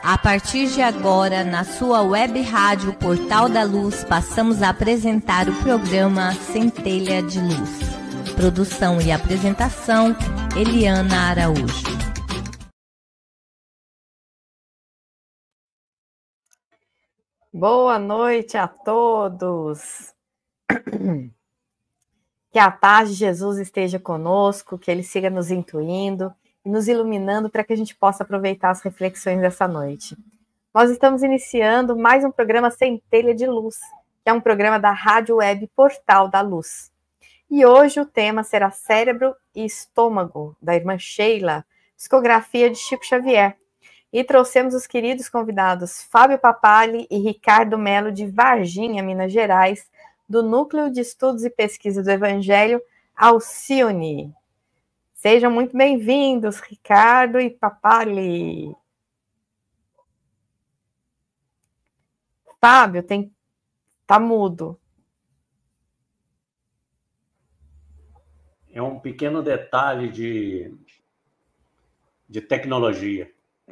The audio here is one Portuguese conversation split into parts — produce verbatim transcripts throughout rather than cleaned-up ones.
A partir de agora, na sua web rádio Portal da Luz, passamos a apresentar o programa Centelha de Luz. Produção e apresentação, Eliana Araújo. Boa noite a todos. Que a paz de Jesus esteja conosco, que Ele siga nos intuindo e nos iluminando para que a gente possa aproveitar as reflexões dessa noite. Nós estamos iniciando mais um programa Centelha de Luz, que é um programa da Rádio Web Portal da Luz. E hoje o tema será Cérebro e Estômago, da irmã Sheila, psicografia de Chico Xavier. E trouxemos os queridos convidados Fábio Papali e Ricardo Melo, de Varginha, Minas Gerais, do Núcleo de Estudos e Pesquisa do Evangelho, Alcione. Sejam muito bem-vindos, Ricardo e Papali. Fábio, tem... tá mudo. É um pequeno detalhe de, de tecnologia.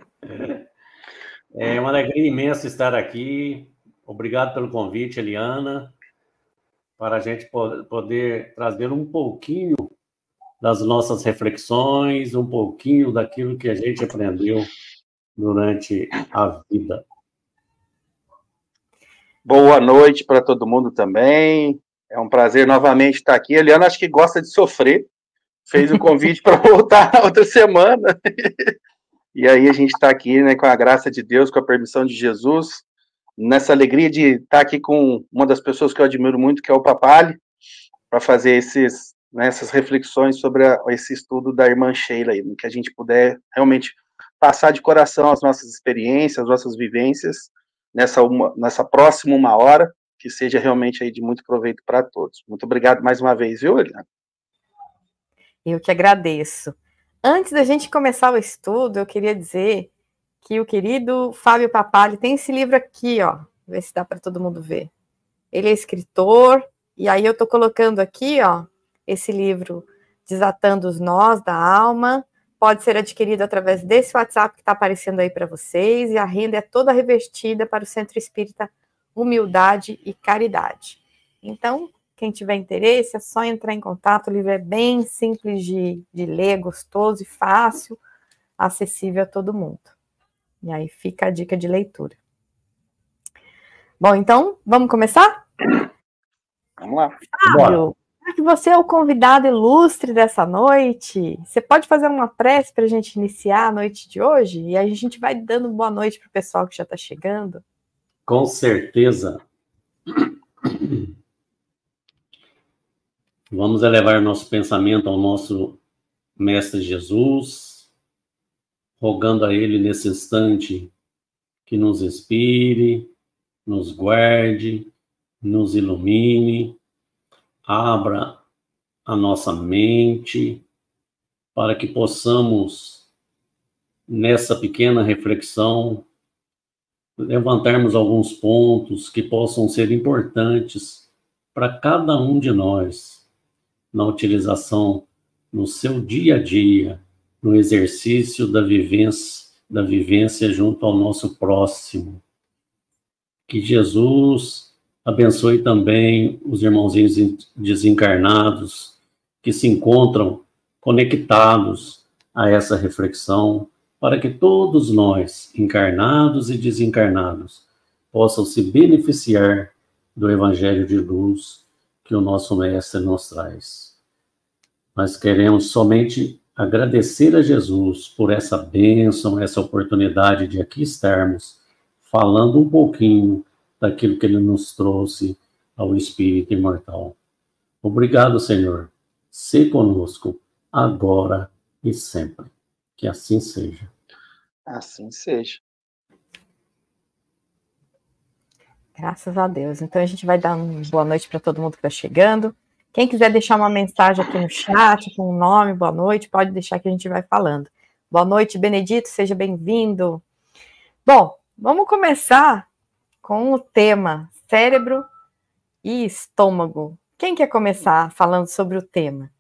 É, é uma alegria imensa estar aqui. Obrigado pelo convite, Eliana, para a gente poder trazer um pouquinho das nossas reflexões, um pouquinho daquilo que a gente aprendeu durante a vida. Boa noite para todo mundo também. É um prazer novamente estar aqui. A Eliana acho que gosta de sofrer. Fez o convite para voltar outra semana. E aí a gente está aqui, né, com a graça de Deus, com a permissão de Jesus, nessa alegria de estar aqui com uma das pessoas que eu admiro muito, que é o Papali, para fazer esses, né, essas reflexões sobre a, esse estudo da irmã Sheila, aí, que a gente puder realmente passar de coração as nossas experiências, as nossas vivências, nessa, uma, nessa próxima uma hora, que seja realmente aí de muito proveito para todos. Muito obrigado mais uma vez, viu, Eliana? Eu que agradeço. Antes da gente começar o estudo, eu queria dizer que o querido Fábio Papali tem esse livro aqui, ó, ver se dá para todo mundo ver. Ele é escritor, e aí eu estou colocando aqui, ó, esse livro, Desatando os Nós da Alma, pode ser adquirido através desse WhatsApp que está aparecendo aí para vocês, e a renda é toda revestida para o Centro Espírita Humildade e Caridade. Então, quem tiver interesse, é só entrar em contato, o livro é bem simples de, de ler, gostoso e fácil, acessível a todo mundo. E aí fica a dica de leitura. Bom, então, vamos começar? Vamos lá. Fábio, já que você é o convidado ilustre dessa noite, você pode fazer uma prece para a gente iniciar a noite de hoje? E aí a gente vai dando boa noite para o pessoal que já está chegando. Com certeza. Vamos elevar nosso pensamento ao nosso Mestre Jesus, rogando a Ele nesse instante que nos inspire, nos guarde, nos ilumine, abra a nossa mente para que possamos, nessa pequena reflexão, levantarmos alguns pontos que possam ser importantes para cada um de nós, na utilização no seu dia a dia, no exercício da vivência, da vivência junto ao nosso próximo. Que Jesus abençoe também os irmãozinhos desencarnados que se encontram conectados a essa reflexão, para que todos nós, encarnados e desencarnados, possam se beneficiar do Evangelho de Luz que o nosso Mestre nos traz. Nós queremos somente agradecer a Jesus por essa bênção, essa oportunidade de aqui estarmos falando um pouquinho daquilo que Ele nos trouxe ao Espírito Imortal. Obrigado, Senhor. Se conosco, agora e sempre. Que assim seja. Assim seja. Graças a Deus. Então a gente vai dar uma boa noite para todo mundo que está chegando. Quem quiser deixar uma mensagem aqui no chat, com o nome, boa noite, pode deixar que a gente vai falando. Boa noite, Benedito, seja bem-vindo. Bom, vamos começar com o tema cérebro e estômago. Quem quer começar falando sobre o tema?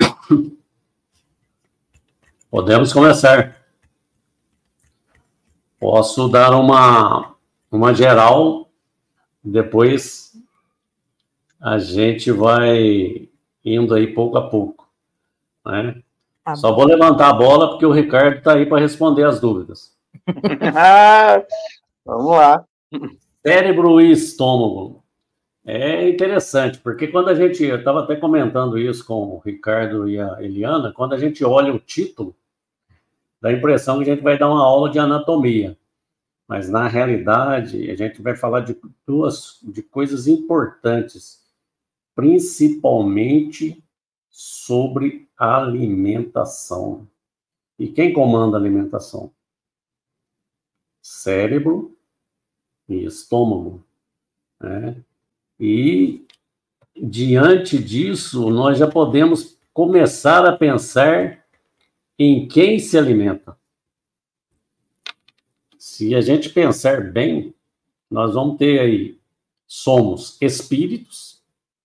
Podemos começar. Posso dar uma, uma geral, depois a gente vai indo aí pouco a pouco, né? Tá. Só vou levantar a bola porque o Ricardo está aí para responder as dúvidas. Ah, vamos lá. Cérebro e estômago. É interessante, porque quando a gente... Eu estava até comentando isso com o Ricardo e a Eliana, quando a gente olha o título, dá a impressão que a gente vai dar uma aula de anatomia. Mas, na realidade, a gente vai falar de duas de coisas importantes, principalmente sobre alimentação. E quem comanda a alimentação? Cérebro e estômago, né? E, diante disso, nós já podemos começar a pensar em quem se alimenta. Se a gente pensar bem, nós vamos ter aí, somos espíritos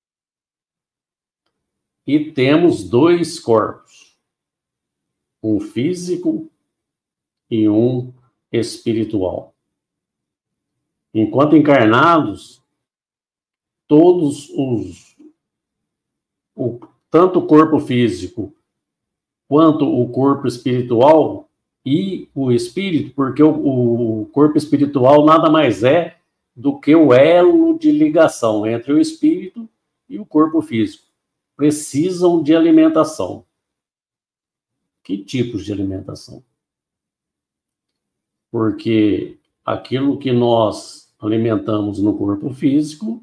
e temos dois corpos, um físico e um espiritual. Enquanto encarnados, todos os, o, tanto o corpo físico quanto o corpo espiritual e o espírito, porque o, o corpo espiritual nada mais é do que o elo de ligação entre o espírito e o corpo físico. Precisam de alimentação. Que tipos de alimentação? Porque aquilo que nós alimentamos no corpo físico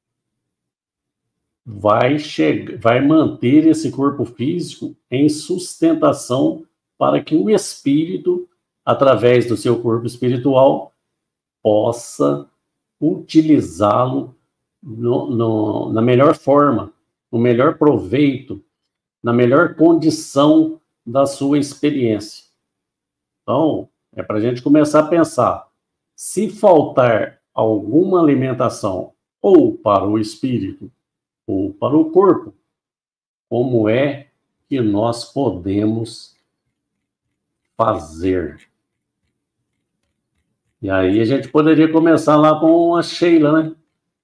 vai, chegar, vai manter esse corpo físico em sustentação para que o espírito, através do seu corpo espiritual, possa utilizá-lo no, no, na melhor forma, no melhor proveito, na melhor condição da sua experiência. Então, é para a gente começar a pensar, se faltar alguma alimentação ou para o espírito ou para o corpo, como é que nós podemos fazer? E aí a gente poderia começar lá com a Sheila, né?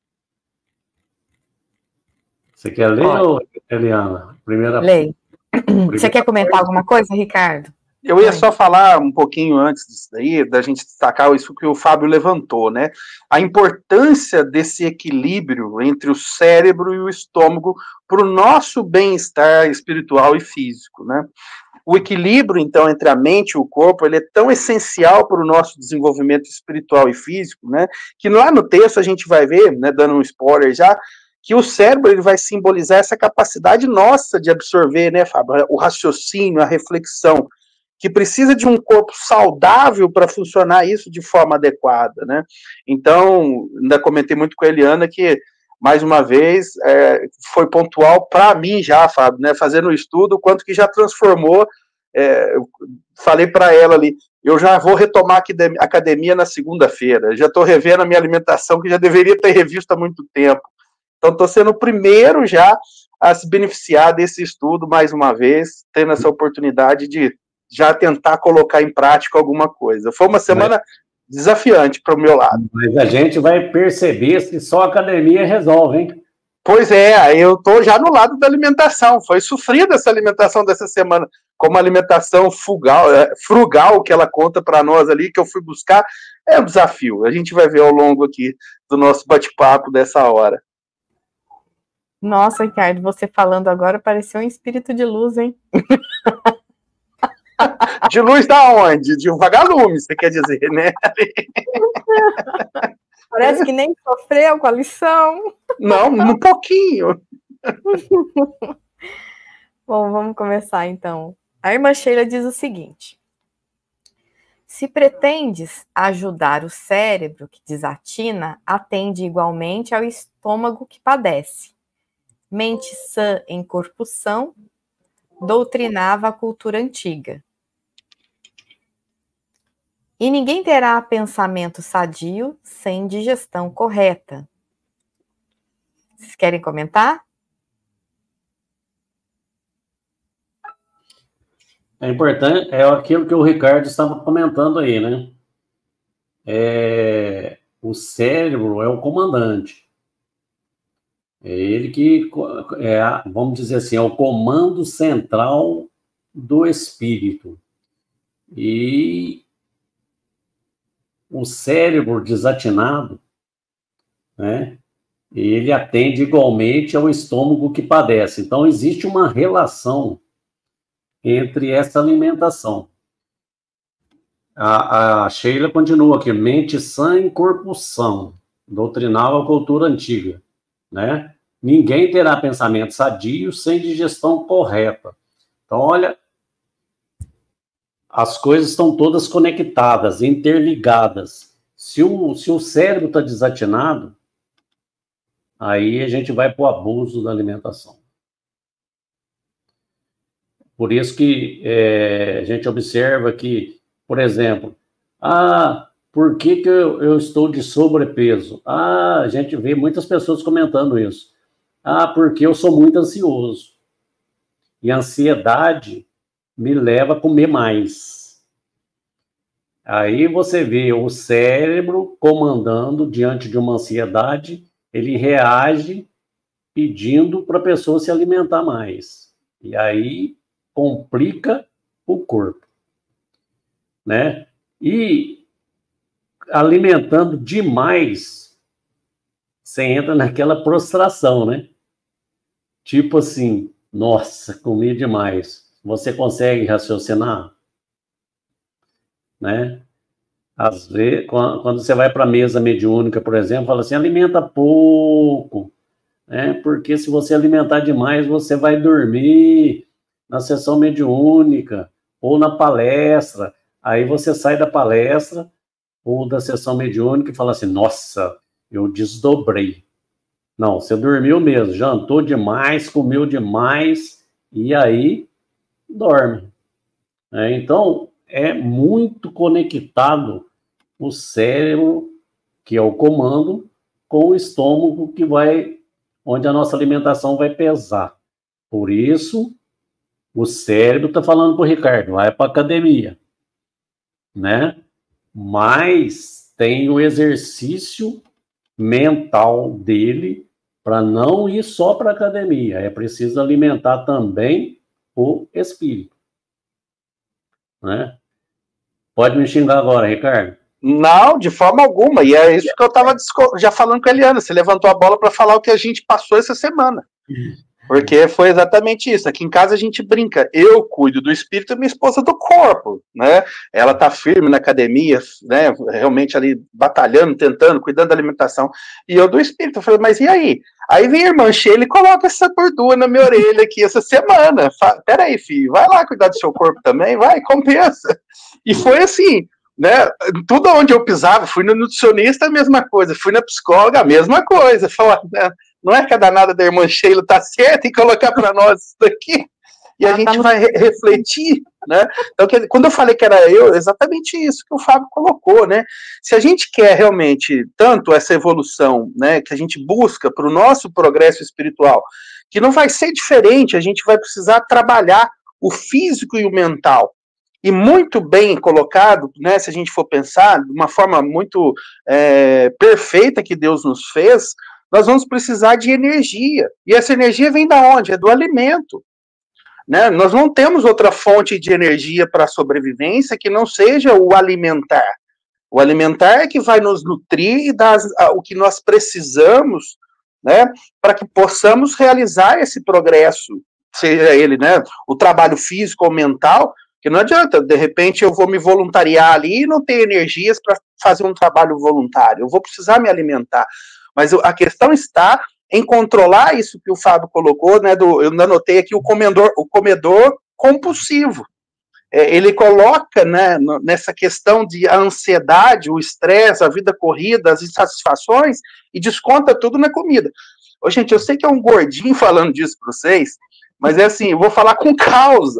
Você quer ler, ou, Eliana? Primeira... Lei. Primeira... Você quer comentar alguma coisa, Ricardo? Eu ia só falar um pouquinho antes disso daí, da gente destacar isso que o Fábio levantou, né? A importância desse equilíbrio entre o cérebro e o estômago para o nosso bem-estar espiritual e físico, né? O equilíbrio, então, entre a mente e o corpo, ele é tão essencial para o nosso desenvolvimento espiritual e físico, né? Que lá no texto a gente vai ver, né, dando um spoiler já, que o cérebro ele vai simbolizar essa capacidade nossa de absorver, né, Fábio? O raciocínio, a reflexão, que precisa de um corpo saudável para funcionar isso de forma adequada, né? Então, ainda comentei muito com a Eliana que, mais uma vez, é, foi pontual para mim já, Fábio, né? Fazendo o estudo, o quanto que já transformou. É, eu falei para ela ali, eu já vou retomar a academia na segunda-feira, já estou revendo a minha alimentação, que já deveria ter revisto há muito tempo. Então, estou sendo o primeiro já a se beneficiar desse estudo, mais uma vez, tendo essa oportunidade de já tentar colocar em prática alguma coisa. Foi uma semana mas, desafiante para o meu lado. Mas a gente vai perceber se só a academia resolve, hein? Pois é, eu estou já no lado da alimentação. Foi sofrida essa alimentação dessa semana, como alimentação frugal, frugal que ela conta para nós ali, que eu fui buscar. É um desafio. A gente vai ver ao longo aqui do nosso bate-papo dessa hora. Nossa, Ricardo, você falando agora pareceu um espírito de luz, hein? De luz da onde? De um vagalume, você quer dizer, né? Parece que nem sofreu com a lição. Não, um pouquinho. Bom, vamos começar então. A irmã Sheila diz o seguinte: se pretendes ajudar o cérebro que desatina, atende igualmente ao estômago que padece. Mente sã em corpo são, doutrinava a cultura antiga. E ninguém terá pensamento sadio sem digestão correta. Vocês querem comentar? É importante, é aquilo que o Ricardo estava comentando aí, né? é, o cérebro é o comandante. É ele que, é, vamos dizer assim, é o comando central do espírito. E o cérebro desatinado, né, ele atende igualmente ao estômago que padece. Então, existe uma relação entre essa alimentação. A, a Sheila continua aqui, mente sã em corpo são, doutrinal à cultura antiga, né? Ninguém terá pensamento sadio sem digestão correta. Então, olha, as coisas estão todas conectadas, interligadas. Se o, se o cérebro está desatinado, aí a gente vai para o abuso da alimentação. Por isso que é, a gente observa que, por exemplo, ah, por que, que eu, eu estou de sobrepeso? Ah, a gente vê muitas pessoas comentando isso. Ah, porque eu sou muito ansioso. E a ansiedade me leva a comer mais. Aí você vê o cérebro comandando diante de uma ansiedade, ele reage pedindo para a pessoa se alimentar mais. E aí complica o corpo, né? E alimentando demais, você entra naquela prostração, né? Tipo assim, nossa, comi demais. Você consegue raciocinar? Né? Às vezes, quando você vai para a mesa mediúnica, por exemplo, fala assim, alimenta pouco, né? Porque se você alimentar demais, você vai dormir na sessão mediúnica ou na palestra. Aí você sai da palestra ou da sessão mediúnica e fala assim, nossa, eu desdobrei. Não, você dormiu mesmo, jantou demais, comeu demais, e aí dorme. É, então, é muito conectado o cérebro, que é o comando, com o estômago, que vai, onde a nossa alimentação vai pesar. Por isso, o cérebro está falando para o Ricardo, vai para a academia, né? Mas tem o exercício mental dele para não ir só para a academia. É preciso alimentar também o espírito, né? Pode me xingar agora, Ricardo? Não, de forma alguma. E é isso que eu estava já falando com a Eliana. Você levantou a bola para falar o que a gente passou essa semana. Porque foi exatamente isso. Aqui em casa a gente brinca. Eu cuido do espírito e minha esposa do corpo, né? Ela tá firme na academia, né? Realmente ali batalhando, tentando, cuidando da alimentação. E eu do espírito. Eu falei, mas e aí? Aí vem a irmã Sheila e coloca essa gordura na minha orelha aqui essa semana. Fala, peraí, filho, vai lá cuidar do seu corpo também, vai, compensa. E foi assim, né? Tudo onde eu pisava, fui no nutricionista, a mesma coisa. Fui na psicóloga, a mesma coisa. Falei, né? Não é que a danada da irmã Sheila tá certa e colocar para nós isso daqui, e a Ela gente tá no... vai re refletir, né? Então, que, quando eu falei que era eu, exatamente isso que o Fábio colocou, né? Se a gente quer realmente tanto essa evolução, né, que a gente busca para o nosso progresso espiritual, que não vai ser diferente, a gente vai precisar trabalhar o físico e o mental. E muito bem colocado, né, se a gente for pensar, de uma forma muito é, perfeita que Deus nos fez, nós vamos precisar de energia. E essa energia vem da onde? É do alimento. Né? Nós não temos outra fonte de energia para a sobrevivência que não seja o alimentar. O alimentar é que vai nos nutrir e dar o que nós precisamos, né, para que possamos realizar esse progresso, seja ele, né, o trabalho físico ou mental, que não adianta, de repente eu vou me voluntariar ali e não ter energias para fazer um trabalho voluntário. Eu vou precisar me alimentar. Mas a questão está em controlar isso que o Fábio colocou, né? Do, eu anotei aqui o comedor, o comedor compulsivo. É, ele coloca, né, nessa questão de a ansiedade, o estresse, a vida corrida, as insatisfações, e desconta tudo na comida. Ô, gente, eu sei que é um gordinho falando disso para vocês, mas é assim, eu vou falar com causa.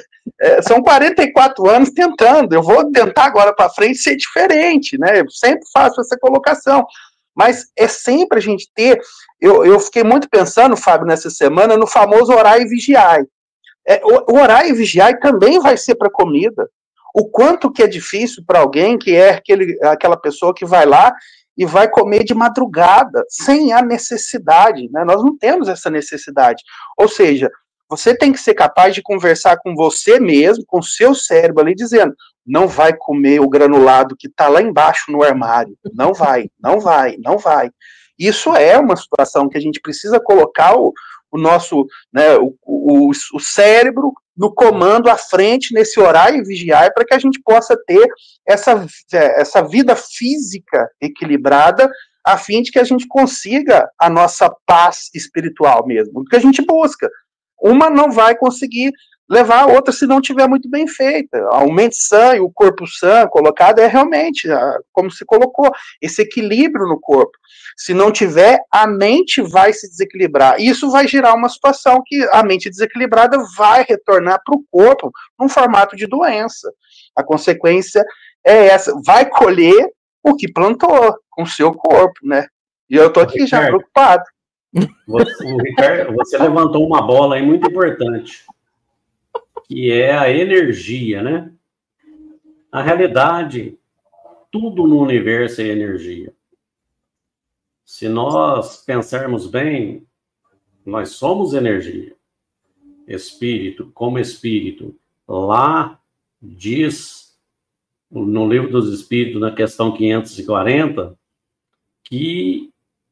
É, são quarenta e quatro anos tentando, eu vou tentar agora para frente ser diferente, né? Eu sempre faço essa colocação. Mas é sempre a gente ter... Eu, eu fiquei muito pensando, Fábio, nessa semana, no famoso orar e vigiar. É, o, o orar e vigiar também vai ser para comida. o quanto que é difícil para alguém que é aquele, aquela pessoa que vai lá e vai comer de madrugada, sem a necessidade, né? Nós não temos essa necessidade. Ou seja, você tem que ser capaz de conversar com você mesmo, com o seu cérebro ali, dizendo, não vai comer o granulado que está lá embaixo no armário, não vai, não vai, não vai. Isso é uma situação que a gente precisa colocar o, o nosso, né, o, o, o cérebro no comando à frente, nesse orar e vigiar, para que a gente possa ter essa, essa vida física equilibrada, a fim de que a gente consiga a nossa paz espiritual mesmo, o que a gente busca. Uma não vai conseguir levar a outra se não tiver muito bem feita. A mente sã e o corpo sã colocado é realmente, como se colocou, esse equilíbrio no corpo. Se não tiver, a mente vai se desequilibrar. E isso vai gerar uma situação que a mente desequilibrada vai retornar para o corpo num formato de doença. A consequência é essa. Vai colher o que plantou com o seu corpo, né? E eu estou aqui já preocupado. Você, Ricardo, você levantou uma bola aí muito importante, que é a energia, né? Na realidade, tudo no universo é energia. Se nós pensarmos bem, nós somos energia. Espírito, como espírito. Lá diz, no Livro dos Espíritos, na questão quinhentos e quarenta, que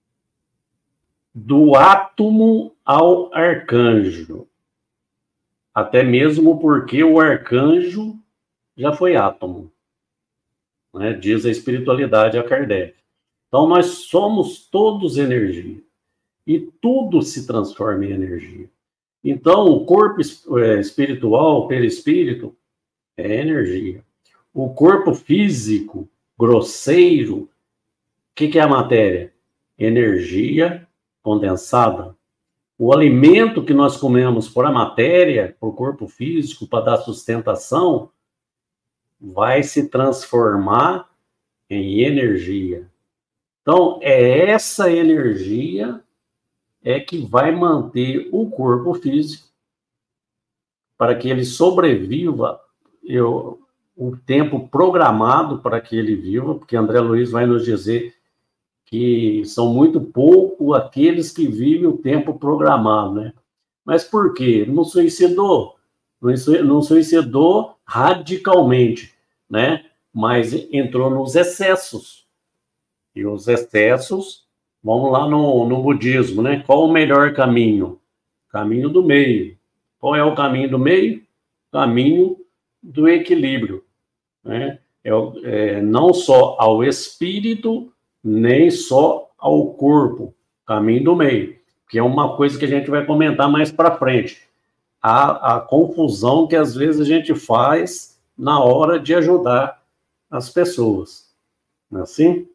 do átomo ao arcanjo. Até mesmo porque o arcanjo já foi átomo, né? Diz a espiritualidade a Kardec. Então, nós somos todos energia. E tudo se transforma em energia. Então, o corpo espiritual, perispírito, é energia. O corpo físico, grosseiro, o que, que é a matéria? Energia condensada. O alimento que nós comemos por a matéria, por corpo físico, para dar sustentação, vai se transformar em energia. Então, é essa energia é que vai manter o corpo físico para que ele sobreviva eu, o tempo programado para que ele viva, porque André Luiz vai nos dizer que são muito pouco aqueles que vivem o tempo programado, né? Mas por quê? Não suicidou, não suicidou radicalmente, né? Mas entrou nos excessos. E os excessos, vamos lá no, no budismo, né? Qual o melhor caminho? Caminho do meio. Qual é o caminho do meio? Caminho do equilíbrio, né? É, é, não só ao espírito, nem só ao corpo, caminho do meio, que é uma coisa que a gente vai comentar mais para frente. A, a confusão que às vezes a gente faz na hora de ajudar as pessoas. Não é assim?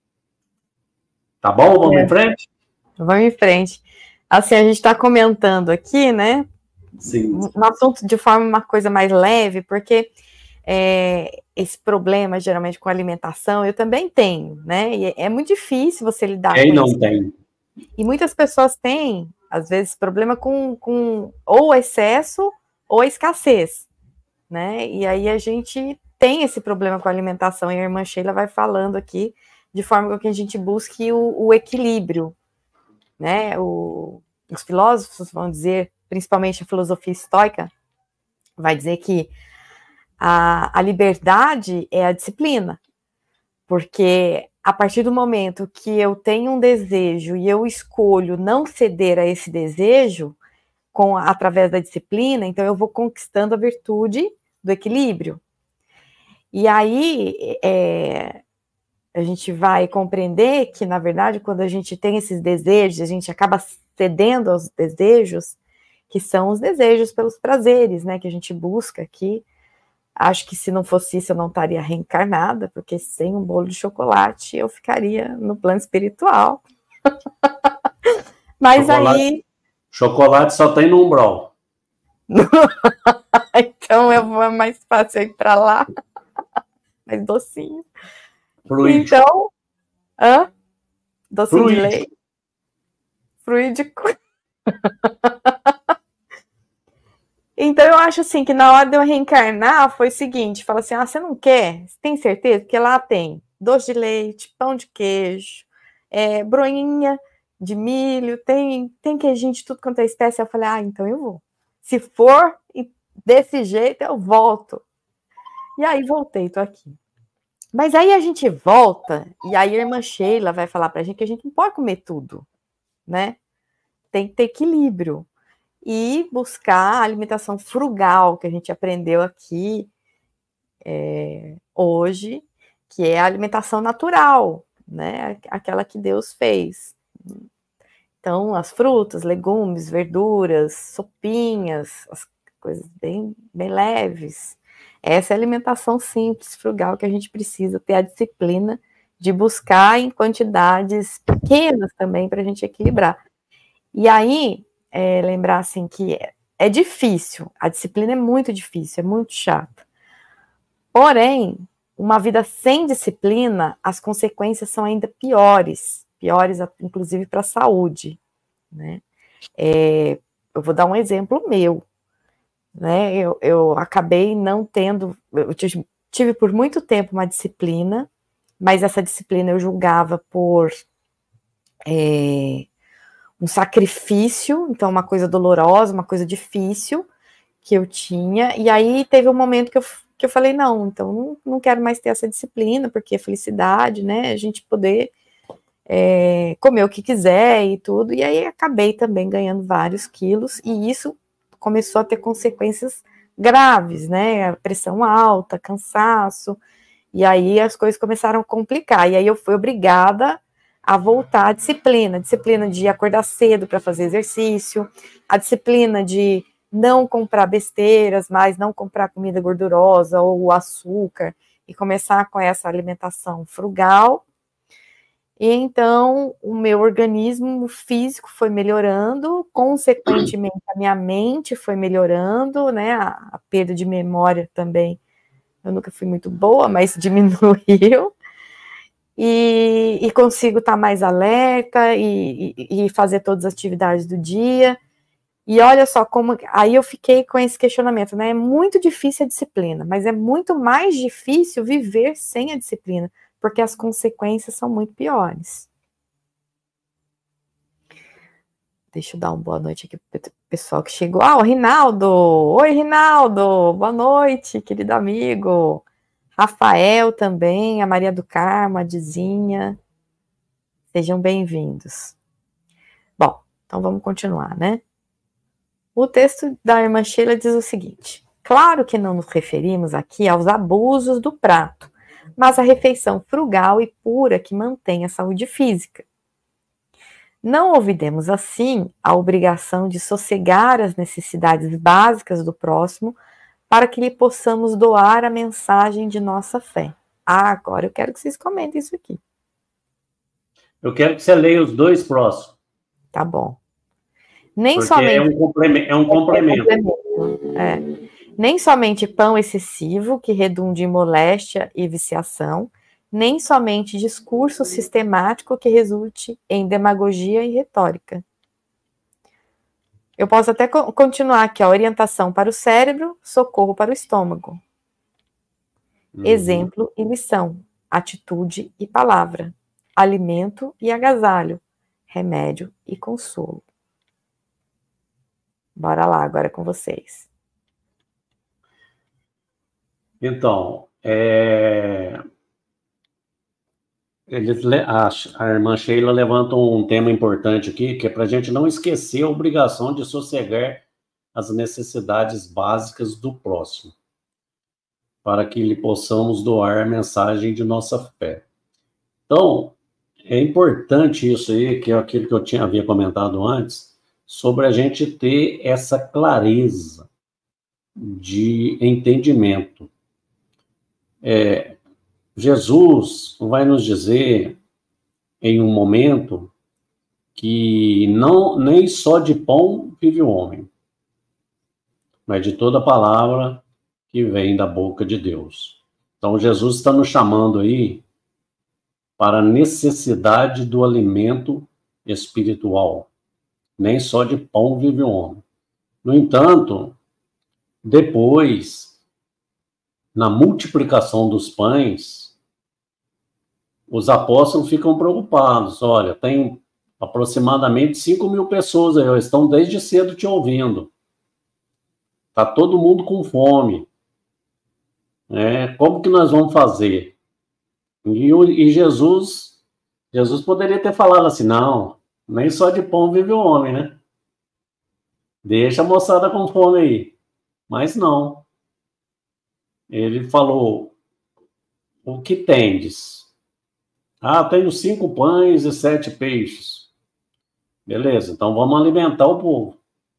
Tá bom? Vamos é. em frente? Vamos em frente. Assim, a gente está comentando aqui, né? Sim. Um assunto de forma uma coisa mais leve, porque é, esse problema, geralmente, com alimentação, eu também tenho, né? E é muito difícil você lidar Quem com não isso. tem? E muitas pessoas têm, às vezes, problema com, com ou excesso ou escassez, né? E aí a gente tem esse problema com a alimentação, e a irmã Sheila vai falando aqui, de forma que a gente busque o, o equilíbrio, né? O, os filósofos vão dizer, principalmente a filosofia estoica, vai dizer que a, a liberdade é a disciplina, porque a partir do momento que eu tenho um desejo e eu escolho não ceder a esse desejo com, através da disciplina, então eu vou conquistando a virtude do equilíbrio. E aí é, a gente vai compreender que, na verdade, quando a gente tem esses desejos, a gente acaba cedendo aos desejos, que são os desejos pelos prazeres, né, que a gente busca aqui. Acho que se não fosse isso, eu não estaria reencarnada, porque sem um bolo de chocolate, eu ficaria no plano espiritual. Mas chocolate, aí... Chocolate só tem no umbral. Então, eu vou, é mais fácil ir para lá. Mais docinho. Fluídico. Então... Hã? Docinho Fluídico. de leite? Fluídico. Então eu acho assim que na hora de eu reencarnar foi o seguinte, fala assim, ah, você não quer? Você tem certeza? Porque lá tem doce de leite, pão de queijo, é, broinha de milho, tem, tem queijinho de tudo quanto é espécie. Eu falei, ah, então eu vou. Se for desse jeito, eu volto. E aí voltei, tô aqui. Mas aí a gente volta, e aí a irmã Sheila vai falar pra gente que a gente não pode comer tudo, né? Tem que ter equilíbrio. E buscar a alimentação frugal, que a gente aprendeu aqui é, hoje, que é a alimentação natural, né? Aquela que Deus fez. Então, as frutas, legumes, verduras, sopinhas, as coisas bem, bem leves. Essa é a alimentação simples, frugal, que a gente precisa ter a disciplina de buscar em quantidades pequenas também para a gente equilibrar. E aí, é, lembrar assim que é, é difícil, a disciplina é muito difícil, é muito chata. Porém, uma vida sem disciplina, as consequências são ainda piores, piores inclusive para a saúde, né? É, eu vou dar um exemplo meu, né? Eu, eu acabei não tendo, eu tive, tive por muito tempo uma disciplina, mas essa disciplina eu julgava por é, um sacrifício, então uma coisa dolorosa, uma coisa difícil que eu tinha, e aí teve um momento que eu, que eu falei, não, então não, não quero mais ter essa disciplina, porque é felicidade, né, a gente poder é, comer o que quiser e tudo, e aí acabei também ganhando vários quilos, e isso começou a ter consequências graves, né, pressão alta, cansaço, e aí as coisas começaram a complicar, e aí eu fui obrigada a voltar à disciplina, disciplina de acordar cedo para fazer exercício, a disciplina de não comprar besteiras, mas não comprar comida gordurosa ou açúcar, e começar com essa alimentação frugal. E então o meu organismo físico foi melhorando, consequentemente a minha mente foi melhorando, né? A, a perda de memória também, eu nunca fui muito boa, mas diminuiu. E, e consigo estar mais alerta e, e, e fazer todas as atividades do dia. E olha só como... Aí eu fiquei com esse questionamento, né? É muito difícil a disciplina, mas é muito mais difícil viver sem a disciplina, porque as consequências são muito piores. Deixa eu dar uma boa noite aqui pro pessoal que chegou. Ah, o Rinaldo! Oi, Rinaldo! Boa noite, querido amigo! Rafael também, a Maria do Carmo, a Dizinha. Sejam bem-vindos. Bom, então vamos continuar, né? O texto da irmã Sheila diz o seguinte: claro que não nos referimos aqui aos abusos do prato, mas à refeição frugal e pura que mantém a saúde física. Não olvidemos, assim, a obrigação de sossegar as necessidades básicas do próximo para que lhe possamos doar a mensagem de nossa fé. Ah, agora eu quero que vocês comentem isso aqui. Eu quero que você leia os dois próximos. Tá bom. Nem Porque somente... é um complemento. É um complemento. É um complemento. É. Nem somente pão excessivo, que redunde em moléstia e viciação, nem somente discurso sistemático que resulte em demagogia e retórica. Eu posso até continuar aqui, a orientação para o cérebro, socorro para o estômago. Uhum. Exemplo e lição, atitude e palavra, alimento e agasalho, remédio e consolo. Bora lá, agora é com vocês. Então, é... Eles, a, a irmã Sheila levanta um tema importante aqui, que é para a gente não esquecer a obrigação de sossegar as necessidades básicas do próximo, para que lhe possamos doar a mensagem de nossa fé. Então, é importante isso aí, que é aquilo que eu tinha, havia comentado antes, sobre a gente ter essa clareza de entendimento. É, Jesus vai nos dizer, em um momento, que não, nem só de pão vive o homem, mas de toda palavra que vem da boca de Deus. Então, Jesus está nos chamando aí para a necessidade do alimento espiritual. Nem só de pão vive o homem. No entanto, Depois, na multiplicação dos pães, os apóstolos ficam preocupados. Olha, tem aproximadamente cinco mil pessoas aí, estão desde cedo te ouvindo. Está todo mundo com fome. É, como que nós vamos fazer? E, e Jesus, Jesus poderia ter falado assim, não, nem só de pão vive o homem, né? Deixa a moçada com fome aí. Mas não. Ele falou, o que tendes? Ah, tenho cinco pães e sete peixes. Beleza, então vamos alimentar o povo.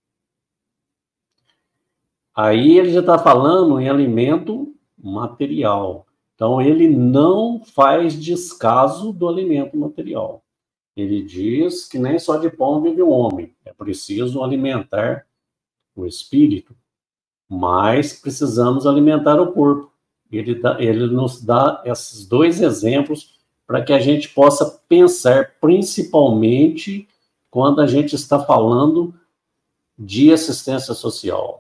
Aí ele já está falando em alimento material. Então ele não faz descaso do alimento material. Ele diz que nem só de pão vive o homem. É preciso alimentar o espírito, mas precisamos alimentar o corpo. Ele, dá, ele nos dá esses dois exemplos para que a gente possa pensar, principalmente quando a gente está falando de assistência social.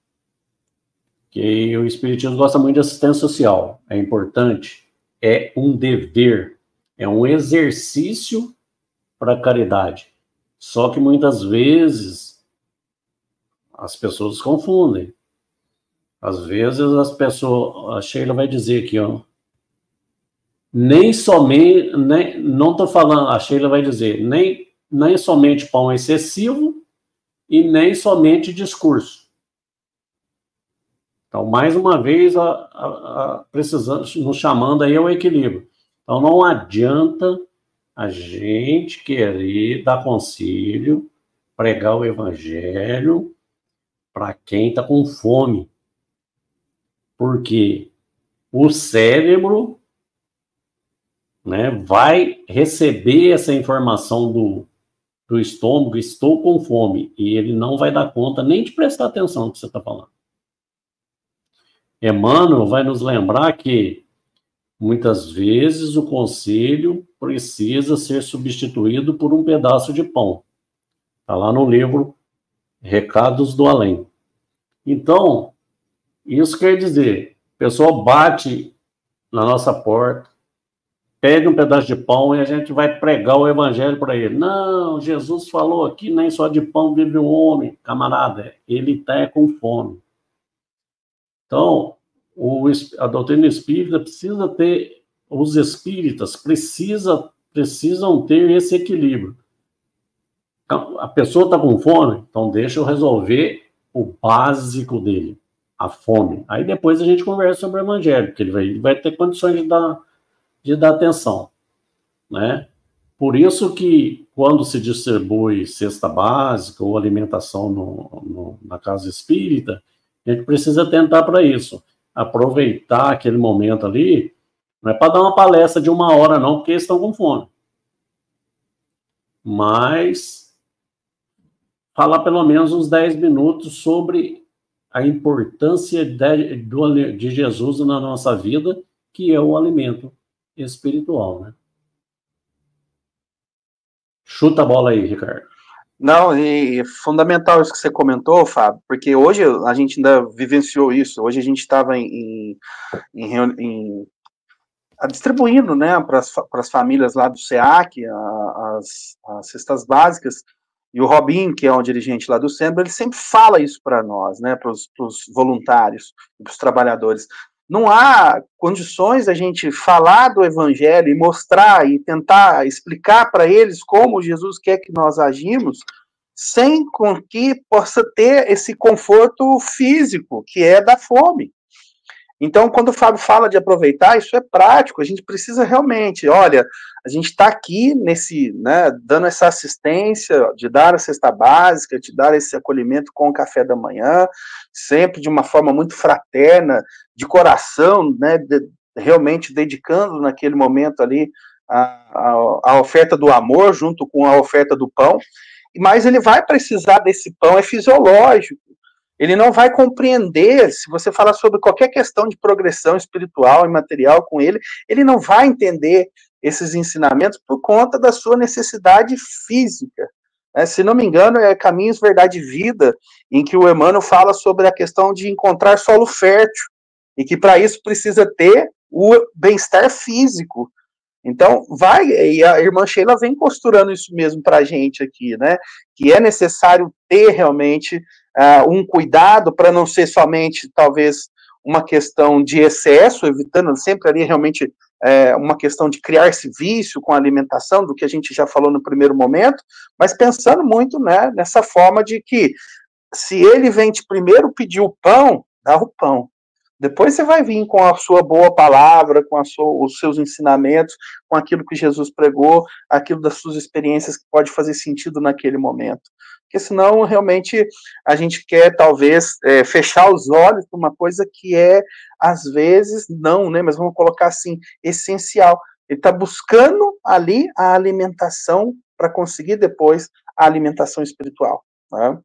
Que o Espiritismo gosta muito de assistência social. É importante, é um dever, é um exercício para a caridade. Só que muitas vezes as pessoas confundem. Às vezes as pessoas, a Sheila vai dizer aqui, ó, nem somente, nem, não estou falando, a Sheila vai dizer, nem, nem somente pão excessivo e nem somente discurso. Então, mais uma vez, a, a, a, precisamos, nos chamando aí ao equilíbrio. Então, não adianta a gente querer dar conselho, pregar o evangelho para quem está com fome. Porque o cérebro, né, vai receber essa informação do, do estômago, estou com fome, e ele não vai dar conta nem de prestar atenção no que você está falando. Emmanuel vai nos lembrar que, muitas vezes, o conselho precisa ser substituído por um pedaço de pão. Está lá no livro Recados do Além. Então, isso quer dizer, a pessoa bate na nossa porta, pede um pedaço de pão e a gente vai pregar o evangelho para ele. Não, Jesus falou aqui, nem só de pão vive o homem. Camarada, ele está com fome. Então, o, a doutrina espírita precisa ter, os espíritas precisa, precisam ter esse equilíbrio. A pessoa está com fome, então deixa eu resolver o básico dele, a fome. Aí depois a gente conversa sobre o evangelho, porque ele vai, ele vai ter condições de dar, de dar atenção, né? Por isso que, quando se distribui cesta básica ou alimentação no, no, na casa espírita, a gente precisa tentar para isso. Aproveitar aquele momento ali, não é para dar uma palestra de uma hora, não, porque eles estão com fome. Mas falar pelo menos uns dez minutos sobre a importância de, do, de Jesus na nossa vida, que é o alimento espiritual, né? Chuta a bola aí, Ricardo. Não, e é fundamental isso que você comentou, Fábio, porque hoje a gente ainda vivenciou isso. Hoje a gente estava em, em, em, em distribuindo, né, para as famílias lá do SEAC, a, as, as cestas básicas, e o Robin, que é um dirigente lá do centro, ele sempre fala isso para nós, né, para os voluntários, para os trabalhadores. Não há condições da gente falar do evangelho e mostrar e tentar explicar para eles como Jesus quer que nós agimos, sem com que possa ter esse conforto físico, que é da fome. Então, quando o Fábio fala de aproveitar, isso é prático, a gente precisa realmente, olha, a gente está aqui nesse, né, dando essa assistência, de dar a cesta básica, de dar esse acolhimento com o café da manhã, sempre de uma forma muito fraterna, de coração, né, de, realmente dedicando naquele momento ali a, a, a oferta do amor junto com a oferta do pão, mas ele vai precisar desse pão, é fisiológico. Ele não vai compreender, se você falar sobre qualquer questão de progressão espiritual e material com ele, ele não vai entender esses ensinamentos por conta da sua necessidade física, É, se não me engano, é Caminhos, Verdade e Vida, em que o Emmanuel fala sobre a questão de encontrar solo fértil, e que para isso precisa ter o bem-estar físico. Então, vai, e a irmã Sheila vem costurando isso mesmo para a gente aqui, né? Que é necessário ter realmente uh, um cuidado para não ser somente, talvez, uma questão de excesso, evitando sempre ali realmente é, uma questão de criar esse vício com a alimentação, do que a gente já falou no primeiro momento, mas pensando muito, né, nessa forma de que se ele vem te primeiro pedir o pão, dá o pão. Depois você vai vir com a sua boa palavra, com a sua, os seus ensinamentos, com aquilo que Jesus pregou, aquilo das suas experiências que pode fazer sentido naquele momento. Porque senão, realmente, a gente quer, talvez, é, fechar os olhos para uma coisa que é, às vezes, não, né? Mas vamos colocar assim, essencial. Ele está buscando ali a alimentação para conseguir depois a alimentação espiritual, né?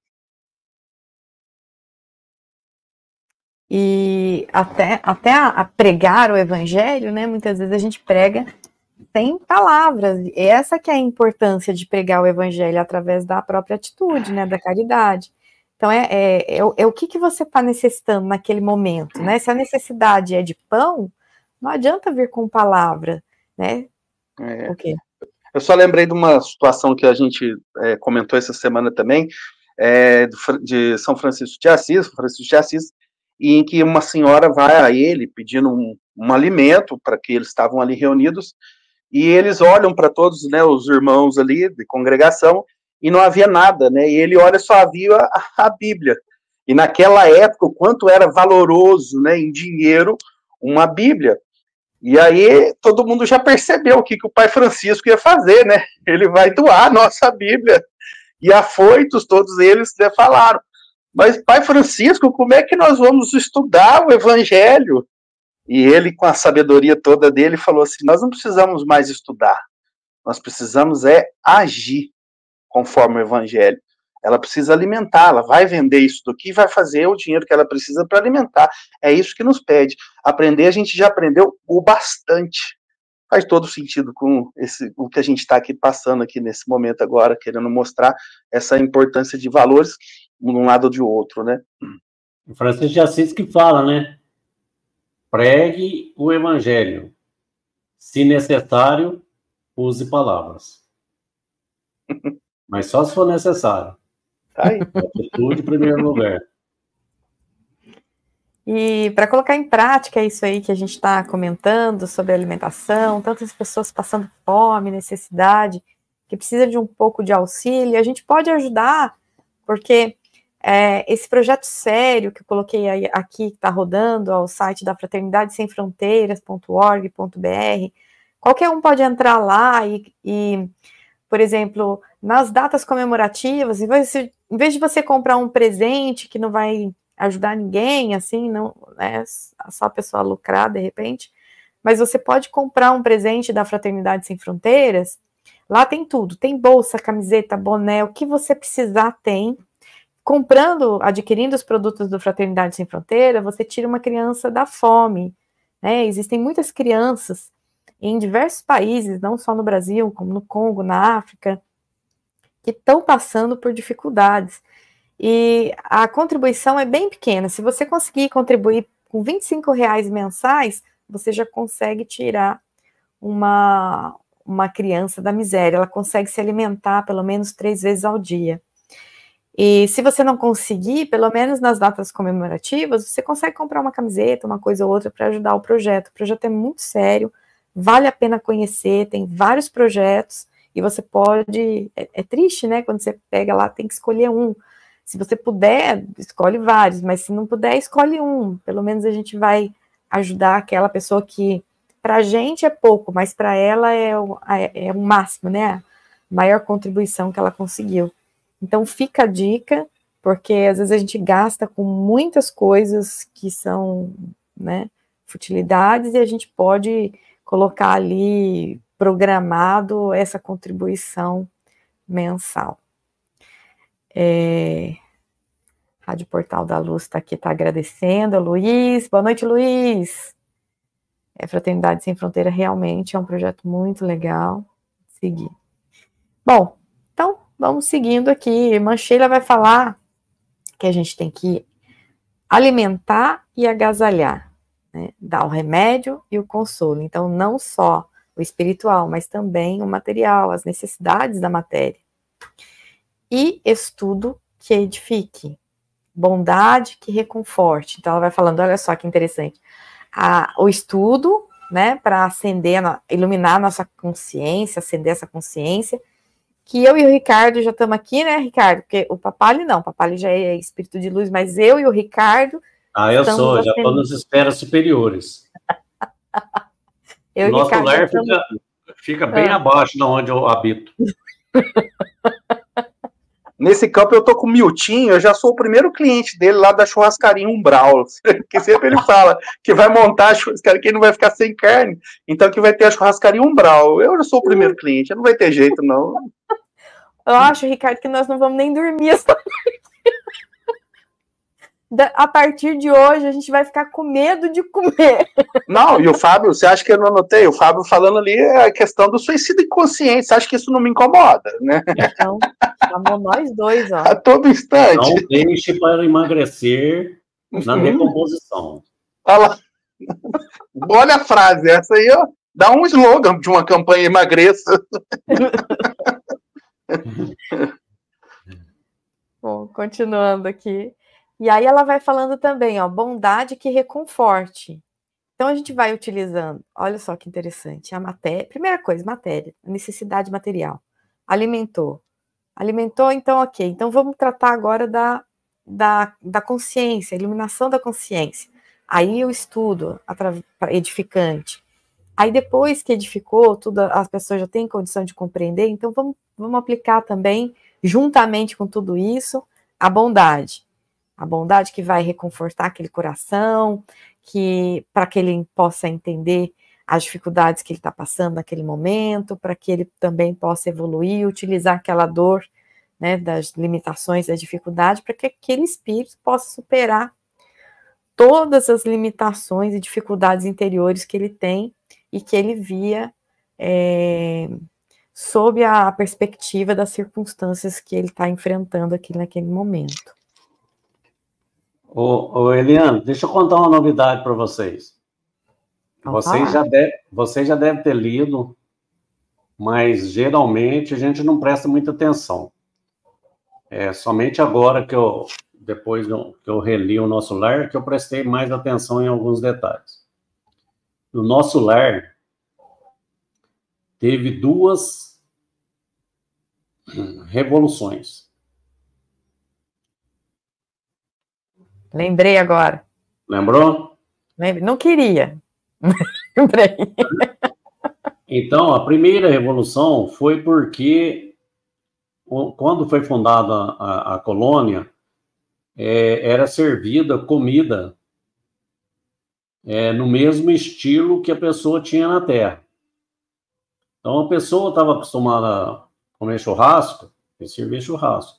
E até, até a, a pregar o evangelho, né? Muitas vezes a gente prega sem palavras. E essa que é a importância de pregar o evangelho através da própria atitude, né? Da caridade. Então, é, é, é, é o que, que você está necessitando naquele momento, né? Se a necessidade é de pão, não adianta vir com palavra, né? É. O quê? Eu só lembrei de uma situação que a gente é, comentou essa semana também, é, de São Francisco de Assis, Francisco de Assis, em que uma senhora vai a ele pedindo um, um alimento para que eles estavam ali reunidos, e eles olham para todos, né, os irmãos ali de congregação, e não havia nada, né, e ele olha, só havia a, a Bíblia, e naquela época, o quanto era valoroso, né, em dinheiro, uma Bíblia. E aí todo mundo já percebeu o que, que o pai Francisco ia fazer, né? Ele vai doar a nossa Bíblia. E afoitos, todos eles né, falaram, mas pai Francisco, como é que nós vamos estudar o Evangelho? E ele, com a sabedoria toda dele, falou assim, nós não precisamos mais estudar, nós precisamos é agir conforme o Evangelho. Ela precisa alimentar, ela vai vender isso daqui e vai fazer o dinheiro que ela precisa para alimentar. É isso que nos pede. Aprender, a gente já aprendeu o bastante. Faz todo sentido com esse, o que a gente está aqui passando aqui nesse momento agora, querendo mostrar essa importância de valores de um lado ou de outro, né? O Francisco de Assis que fala, né? Pregue o Evangelho. Se necessário, use palavras. Mas só se for necessário. Tá aí. Atitude em primeiro lugar. E para colocar em prática isso aí que a gente está comentando sobre alimentação, tantas pessoas passando fome, necessidade, que precisa de um pouco de auxílio, a gente pode ajudar, porque é, esse projeto sério que eu coloquei aí, aqui, que está rodando, ao site da fraternidade sem fronteiras ponto org ponto br, qualquer um pode entrar lá e, e por exemplo, nas datas comemorativas, em vez, de, em vez de você comprar um presente que não vai ajudar ninguém, assim, não é só a pessoa lucrar de repente, mas você pode comprar um presente da Fraternidade Sem Fronteiras, lá tem tudo, tem bolsa, camiseta, boné, o que você precisar tem. Comprando, adquirindo os produtos do Fraternidade Sem Fronteira, você tira uma criança da fome, né? Existem muitas crianças em diversos países, não só no Brasil, como no Congo, na África, que estão passando por dificuldades. E a contribuição é bem pequena. Se você conseguir contribuir com vinte e cinco reais mensais, você já consegue tirar uma, uma criança da miséria. Ela consegue se alimentar pelo menos três vezes ao dia. E se você não conseguir, pelo menos nas datas comemorativas, você consegue comprar uma camiseta, uma coisa ou outra para ajudar o projeto. O projeto é muito sério, vale a pena conhecer, tem vários projetos, e você pode... É, é triste, né? Quando você pega lá, tem que escolher um. Se você puder, escolhe vários, mas se não puder, escolhe um. Pelo menos a gente vai ajudar aquela pessoa que, para a gente é pouco, mas para ela é o, é, é o máximo, né? A maior contribuição que ela conseguiu. Então fica a dica, porque às vezes a gente gasta com muitas coisas que são, né, futilidades, e a gente pode colocar ali programado essa contribuição mensal. É... Rádio Portal da Luz está aqui, está agradecendo, a Luiz, boa noite, Luiz. É, Fraternidade Sem Fronteira realmente é um projeto muito legal, seguir. Bom, então vamos seguindo aqui. Irmã Sheila vai falar que a gente tem que alimentar e agasalhar, né? Dar o remédio e o consolo. Então, não só o espiritual, mas também o material, as necessidades da matéria. E estudo que edifique, bondade que reconforte. Então, ela vai falando, olha só que interessante, a, o estudo, né, para acender, iluminar a nossa consciência, acender essa consciência, que eu e o Ricardo já estamos aqui, né, Ricardo? Porque o Papali não, o Papali já é espírito de luz, mas eu e o Ricardo... Ah, eu sou, já estou nas esferas superiores. eu o nosso Ricardo lar estamos... fica, fica bem ah. abaixo de onde eu habito. Nesse campo eu tô com o Miltinho, eu já sou o primeiro cliente dele lá da churrascaria Umbral, que sempre ele fala que vai montar a churrascaria, que ele não vai ficar sem carne, então que vai ter a churrascaria Umbral. Eu já sou o primeiro cliente, não vai ter jeito, não. Eu acho, Ricardo, que nós não vamos nem dormir essa noite. A partir de hoje, a gente vai ficar com medo de comer. Não, e o Fábio, você acha que eu não anotei? O Fábio falando ali a questão do suicídio inconsciente. Você acha que isso não me incomoda, né? Então, chamou nós dois, ó. A todo instante. Não deixe para emagrecer na uhum. decomposição. Olha lá. Olha a frase, essa aí, ó. Dá um slogan de uma campanha emagreça. Bom, continuando aqui. E aí ela vai falando também, ó, bondade que reconforte. Então a gente vai utilizando, olha só que interessante, a matéria, primeira coisa, matéria, necessidade material. Alimentou. Alimentou, então ok. Então vamos tratar agora da, da, da consciência, iluminação da consciência. Aí o estudo edificante. Aí depois que edificou, tudo, as pessoas já têm condição de compreender, então vamos, vamos aplicar também, juntamente com tudo isso, a bondade. A bondade que vai reconfortar aquele coração, que para que ele possa entender as dificuldades que ele está passando naquele momento, para que ele também possa evoluir, utilizar aquela dor, né, das limitações, das dificuldades, para que aquele espírito possa superar todas as limitações e dificuldades interiores que ele tem e que ele via é, sob a perspectiva das circunstâncias que ele está enfrentando aqui naquele momento. Ô, ô Eliane, deixa eu contar uma novidade para vocês. Vocês já, deve, vocês já devem ter lido, mas geralmente a gente não presta muita atenção. É somente agora que eu, depois que eu reli o nosso lar, que eu prestei mais atenção em alguns detalhes. No nosso lar, teve duas revoluções. Lembrei agora. Lembrou? Lembrei. Não queria. Lembrei. Então, a primeira revolução foi porque, quando foi fundada a, a colônia, é, era servida comida é, no mesmo estilo que a pessoa tinha na Terra. Então, a pessoa estava acostumada a comer churrasco, e servir churrasco.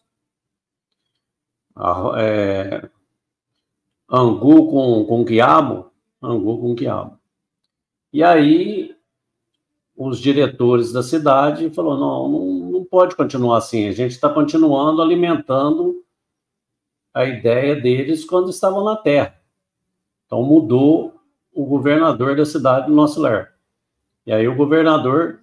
A, é, angu com, com quiabo, angu com quiabo. E aí, os diretores da cidade falaram, não, não, não pode continuar assim, a gente está continuando alimentando a ideia deles quando estavam na Terra. Então, mudou o governador da cidade do nosso lar. E aí, o governador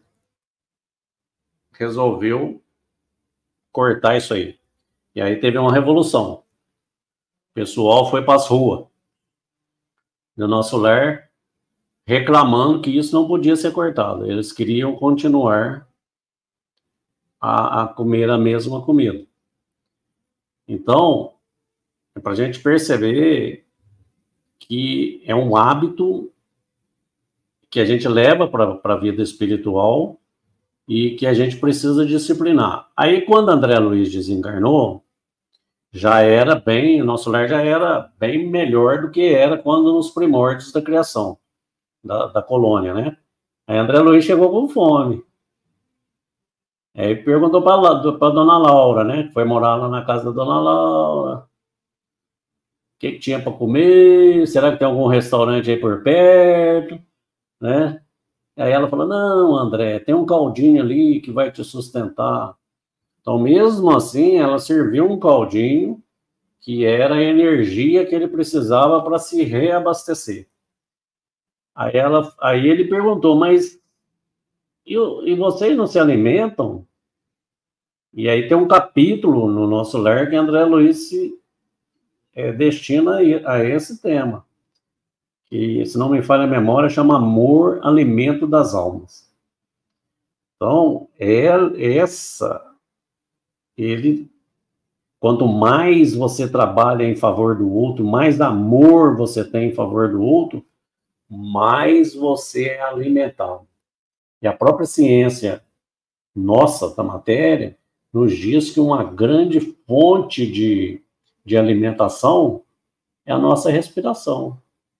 resolveu cortar isso aí. E aí, teve uma revolução. O pessoal foi para as ruas do nosso lar reclamando que isso não podia ser cortado. Eles queriam continuar a, a comer a mesma comida. Então, é para a gente perceber que é um hábito que a gente leva para a vida espiritual e que a gente precisa disciplinar. Aí, quando André Luiz desencarnou, já era bem, o nosso lar já era bem melhor do que era quando nos primórdios da criação da, da colônia, né? Aí André Luiz chegou com fome. Aí perguntou para a dona Laura, né? Foi morar lá na casa da dona Laura. O que, que tinha para comer? Será que tem algum restaurante aí por perto? Né? Aí ela falou, não, André, tem um caldinho ali que vai te sustentar. Então, mesmo assim, ela serviu um caldinho que era a energia que ele precisava para se reabastecer. Aí, ela, aí ele perguntou, mas e, e vocês não se alimentam? E aí tem um capítulo no nosso lar que André Luiz se é, destina a esse tema, que, se não me falha a memória, chama Amor, Alimento das Almas. Então, é essa, ele, quanto mais você trabalha em favor do outro, mais amor você tem em favor do outro, mais você é alimentado. E a própria ciência nossa da matéria nos diz que uma grande fonte de, de alimentação é a nossa respiração.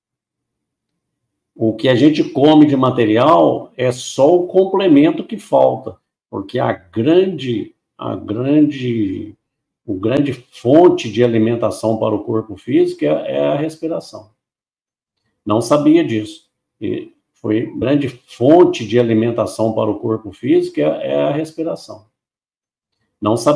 O que a gente come de material é só o complemento que falta, porque a grande, a grande, o grande fonte de alimentação para o corpo físico é, é a respiração. Não sabia disso. E foi grande fonte de alimentação para o corpo físico é, é a respiração. Não sabia.